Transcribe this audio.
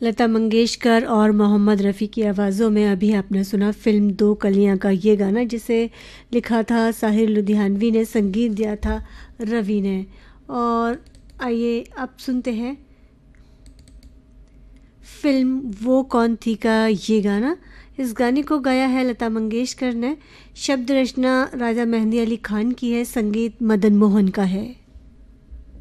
लता मंगेशकर और मोहम्मद रफ़ी की आवाज़ों में अभी आपने सुना फ़िल्म दो कलियां का ये गाना, जिसे लिखा था साहिर लुधियानवी ने, संगीत दिया था रवि ने। और आइए अब सुनते हैं फ़िल्म वो कौन थी का ये गाना। इस गाने को गाया है लता मंगेशकर ने, शब्द रचना राजा मेहंदी अली खान की है, संगीत मदन मोहन का है।